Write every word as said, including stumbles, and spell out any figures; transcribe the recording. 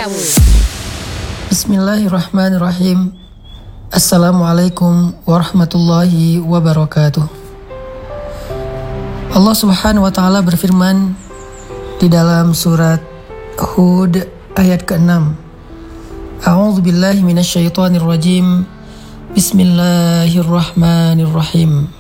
kamu. Bismillahirrahmanirrahim. Assalamualaikum warahmatullahi wabarakatuh. Allah Subhanahu wa taala berfirman di dalam surat Hud ayat keenam. A'udzubillahi minasyaitonirrajim. Bismillahirrahmanirrahim.